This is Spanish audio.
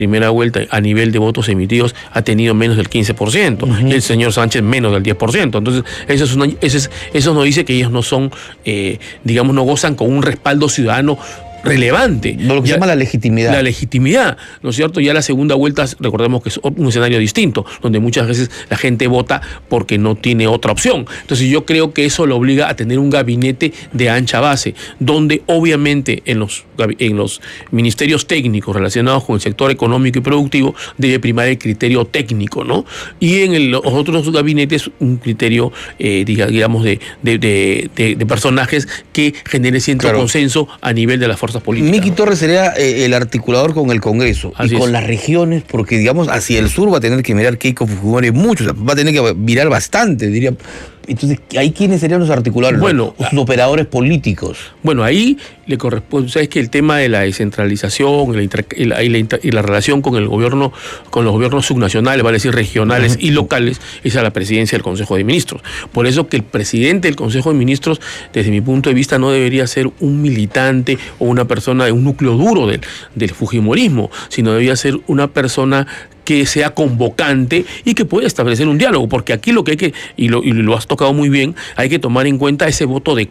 primera vuelta a nivel de votos emitidos ha tenido menos del 15%, y el señor Sánchez menos del 10%. Entonces, eso nos dice que ellos no son, digamos, no gozan con un respaldo ciudadano relevante. Lo que se llama la legitimidad. La legitimidad, ¿no es cierto? Ya la segunda vuelta, recordemos que es un escenario distinto, donde muchas veces la gente vota porque no tiene otra opción. Entonces yo creo que eso lo obliga a tener un gabinete de ancha base, donde obviamente en los ministerios técnicos relacionados con el sector económico y productivo debe primar el criterio técnico, ¿no? Y en los otros gabinetes un criterio, digamos, de personajes que genere cierto consenso a nivel de las fuerzas políticas. Miki Torres sería el articulador con el Congreso y con las regiones, porque digamos hacia el sur va a tener que mirar Keiko Fujimori mucho, o sea, va a tener que mirar bastante, diría. Entonces, ¿ahí quiénes serían los articuladores? Bueno, los operadores políticos. Bueno, ahí le corresponde, sabes que el tema de la descentralización y la relación con el gobierno, con los gobiernos subnacionales, vale decir regionales y locales, es a la presidencia del Consejo de Ministros. Por eso que el presidente del Consejo de Ministros, desde mi punto de vista, no debería ser un militante o una persona de un núcleo duro del fujimorismo, sino debería ser una persona que sea convocante y que pueda establecer un diálogo, porque aquí lo que hay que, y lo has tocado muy bien, hay que tomar en cuenta ese voto de